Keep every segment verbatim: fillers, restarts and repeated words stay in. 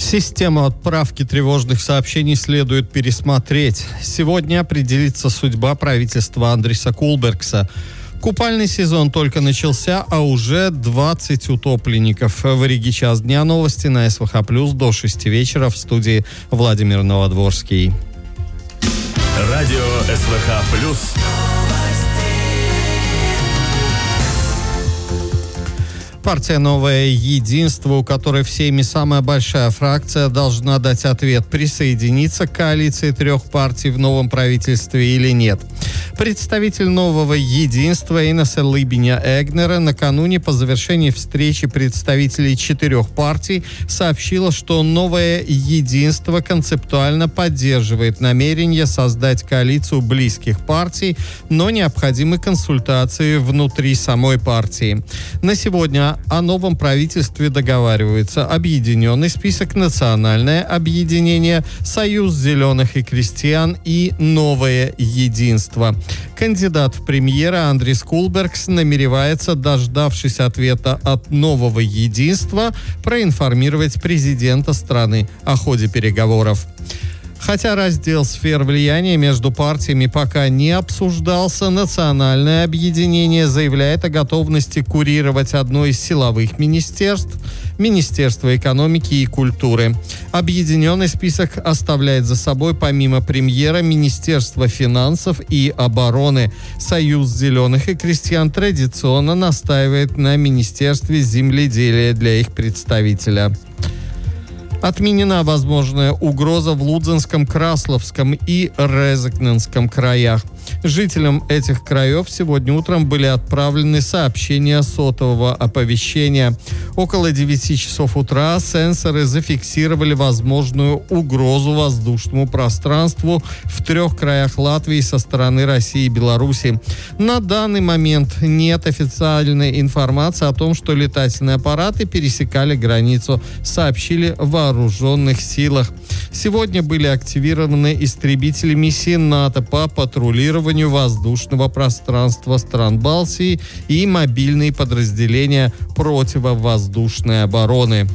Систему отправки тревожных сообщений следует пересмотреть. Сегодня определится судьба правительства Андриса Кулбергса. Купальный сезон только начался, а уже двадцать утопленников. В Риге час дня. Новости на СВХ плюс до шести вечера в студии Владимир Новодворский. Радио СВХ плюс. Партия «Новое единство», у которой в Сейме самая большая фракция, должна дать ответ, присоединиться к коалиции трех партий в новом правительстве или нет. Представитель «Нового единства» Инесса Либиня-Эгнера накануне по завершении встречи представителей четырех партий сообщила, что «Новое единство» концептуально поддерживает намерение создать коалицию близких партий, но необходимы консультации внутри самой партии. На сегодня о новом правительстве договариваются Объединенный список, Национальное объединение, Союз зеленых и крестьян и Новое единство. Кандидат в премьеры Андрис Кулбергс намеревается, дождавшись ответа от Нового единства, проинформировать президента страны о ходе переговоров. Хотя раздел сфер влияния между партиями пока не обсуждался, Национальное объединение заявляет о готовности курировать одно из силовых министерств – Министерство экономики и культуры. Объединенный список оставляет за собой помимо премьера Министерство финансов и обороны. Союз зеленых и крестьян традиционно настаивает на Министерстве земледелия для их представителя. Отменена возможная угроза в Лудзенском, Красловском и Резекненском краях. Жителям этих краев сегодня утром были отправлены сообщения сотового оповещения. Около девяти часов утра сенсоры зафиксировали возможную угрозу воздушному пространству в трех краях Латвии со стороны России и Беларуси. На данный момент нет официальной информации о том, что летательные аппараты пересекали границу, сообщили в вооруженных силах. Сегодня были активированы истребители миссии НАТО по патрулированию воздушного пространства стран Балтии и мобильные подразделения противовоздушной обороны.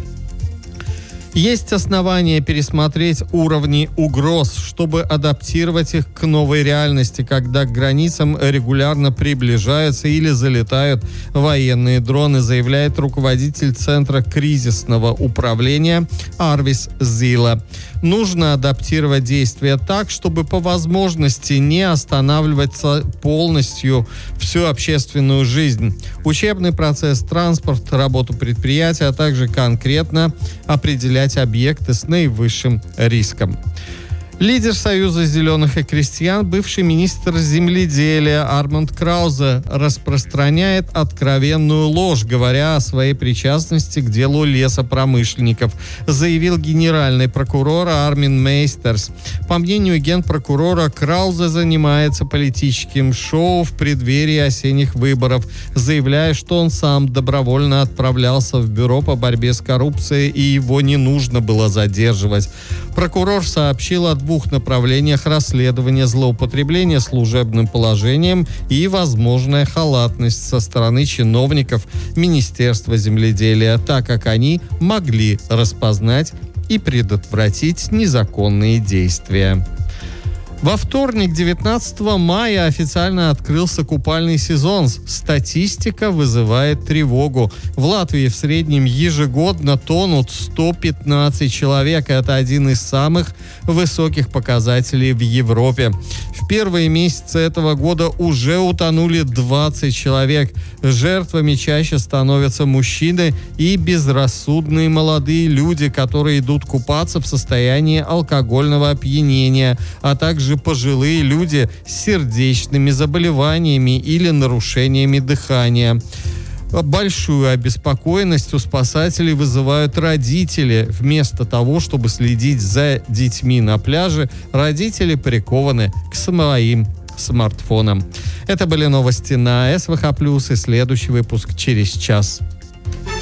Есть основания пересмотреть уровни угроз, чтобы адаптировать их к новой реальности, когда к границам регулярно приближаются или залетают военные дроны, заявляет руководитель Центра кризисного управления Арвис Зила. Нужно адаптировать действия так, чтобы по возможности не останавливаться полностью всю общественную жизнь. Учебный процесс, транспорт, работу предприятия, а также конкретно определять объекты с наивысшим риском. Лидер Союза зеленых и крестьян, бывший министр земледелия Арманд Краузе, распространяет откровенную ложь, говоря о своей причастности к делу лесопромышленников, заявил генеральный прокурор Армин Мейстерс. По мнению генпрокурора, Краузе занимается политическим шоу в преддверии осенних выборов, заявляя, что он сам добровольно отправлялся в бюро по борьбе с коррупцией и его не нужно было задерживать. Прокурор сообщил о двух направлениях расследования: злоупотребления служебным положением и возможная халатность со стороны чиновников Министерства земледелия, так как они могли распознать и предотвратить незаконные действия. Во вторник, девятнадцатого мая, официально открылся купальный сезон. Статистика вызывает тревогу. В Латвии в среднем ежегодно тонут сто пятнадцать человек. Это один из самых высоких показателей в Европе. В первые месяцы этого года уже утонули двадцать человек. Жертвами чаще становятся мужчины и безрассудные молодые люди, которые идут купаться в состоянии алкогольного опьянения, а также пожилые люди с сердечными заболеваниями или нарушениями дыхания. Большую обеспокоенность у спасателей вызывают родители. Вместо того, чтобы следить за детьми на пляже, родители прикованы к своим смартфонам. Это были новости на СВХ плюс, и следующий выпуск через час.